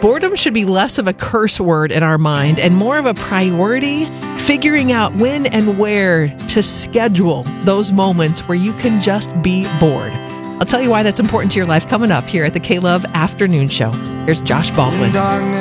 boredom should be less of a curse word in our mind and more of a priority, figuring out when and where to schedule those moments where you can just be bored. I'll tell you why that's important to your life coming up here at the K-Love Afternoon Show. Here's Josh Baldwin.